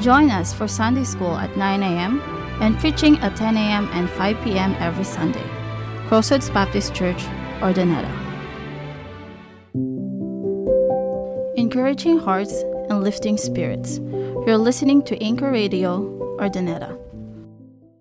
Join us for Sunday School at 9 a.m. and preaching at 10 a.m. and 5 p.m. every Sunday. Crossroads Baptist Church, Ordoneta. Encouraging hearts and lifting spirits. You're listening to Anchor Radio, Ordoneta.